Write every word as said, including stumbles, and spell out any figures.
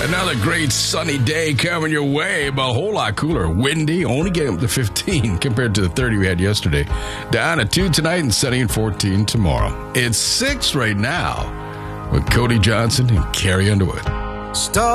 Another great sunny day coming your way, but a whole lot cooler. Windy, only getting up to fifteen compared to the thirty we had yesterday. Down at two tonight and sunny and fourteen tomorrow. It's six right now with Cody Johnson and Carrie Underwood. Stop.